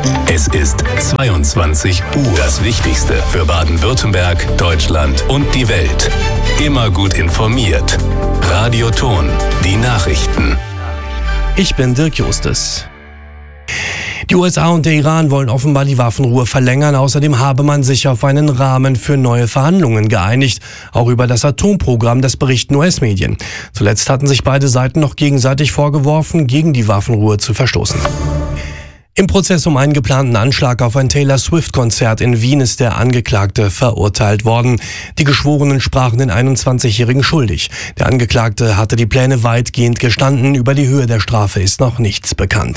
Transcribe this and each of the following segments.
Es ist 22 Uhr. Das Wichtigste für Baden-Württemberg, Deutschland und die Welt. Immer gut informiert. Radio Ton, die Nachrichten. Ich bin Dirk Justus. Die USA und der Iran wollen offenbar die Waffenruhe verlängern. Außerdem habe man sich auf einen Rahmen für neue Verhandlungen geeinigt. Auch über das Atomprogramm, das berichten US-Medien. Zuletzt hatten sich beide Seiten noch gegenseitig vorgeworfen, gegen die Waffenruhe zu verstoßen. Im Prozess um einen geplanten Anschlag auf ein Taylor Swift-Konzert in Wien ist der Angeklagte verurteilt worden. Die Geschworenen sprachen den 21-Jährigen schuldig. Der Angeklagte hatte die Pläne weitgehend gestanden. Über die Höhe der Strafe ist noch nichts bekannt.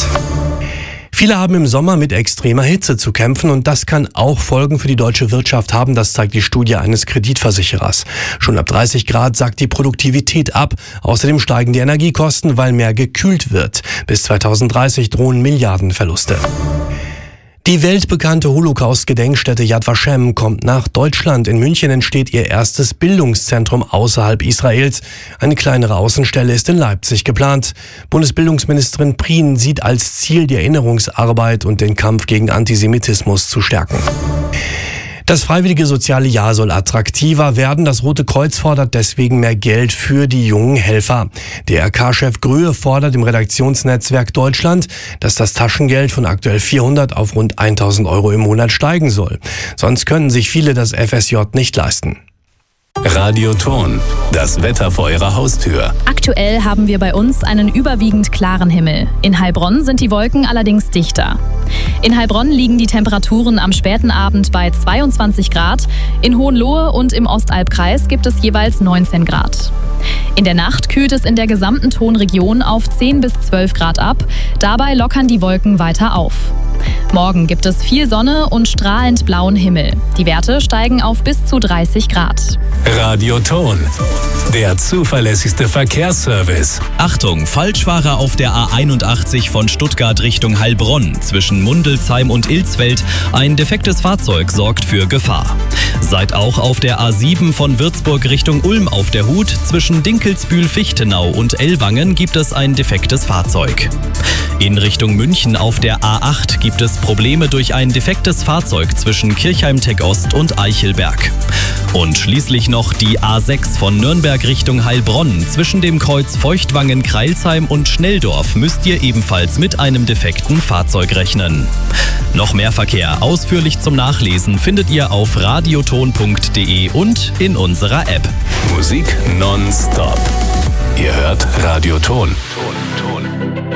Viele haben im Sommer mit extremer Hitze zu kämpfen und das kann auch Folgen für die deutsche Wirtschaft haben, das zeigt die Studie eines Kreditversicherers. Schon ab 30 Grad sackt die Produktivität ab. Außerdem steigen die Energiekosten, weil mehr gekühlt wird. Bis 2030 drohen Milliardenverluste. Die weltbekannte Holocaust-Gedenkstätte Yad Vashem kommt nach Deutschland. In München entsteht ihr erstes Bildungszentrum außerhalb Israels. Eine kleinere Außenstelle ist in Leipzig geplant. Bundesbildungsministerin Prien sieht als Ziel, die Erinnerungsarbeit und den Kampf gegen Antisemitismus zu stärken. Das freiwillige soziale Jahr soll attraktiver werden. Das Rote Kreuz fordert deswegen mehr Geld für die jungen Helfer. DRK-Chef Gröhe fordert im Redaktionsnetzwerk Deutschland, dass das Taschengeld von aktuell 400 auf rund 1.000 Euro im Monat steigen soll. Sonst können sich viele das FSJ nicht leisten. Radio Ton, das Wetter vor Ihrer Haustür. Aktuell haben wir bei uns einen überwiegend klaren Himmel. In Heilbronn sind die Wolken allerdings dichter. In Heilbronn liegen die Temperaturen am späten Abend bei 22 Grad. In Hohenlohe und im Ostalbkreis gibt es jeweils 19 Grad. In der Nacht kühlt es in der gesamten Tonregion auf 10 bis 12 Grad ab. Dabei lockern die Wolken weiter auf. Morgen gibt es viel Sonne und strahlend blauen Himmel. Die Werte steigen auf bis zu 30 Grad. Radio Ton, der zuverlässigste Verkehrsservice. Achtung, Falschfahrer auf der A81 von Stuttgart Richtung Heilbronn zwischen Mundelsheim und Ilsfeld. Ein defektes Fahrzeug sorgt für Gefahr. Seid auch auf der A7 von Würzburg Richtung Ulm auf der Hut. Zwischen Dinkelsbühl-Fichtenau und Ellwangen gibt es ein defektes Fahrzeug. In Richtung München auf der A8 gibt es Probleme durch ein defektes Fahrzeug zwischen Kirchheim-Tech-Ost und Eichelberg. Und schließlich noch die A6 von Nürnberg Richtung Heilbronn. Zwischen dem Kreuz Feuchtwangen-Kreilsheim und Schnelldorf müsst ihr ebenfalls mit einem defekten Fahrzeug rechnen. Noch mehr Verkehr ausführlich zum Nachlesen findet ihr auf radioton.de und in unserer App. Musik nonstop. Ihr hört Radio Ton.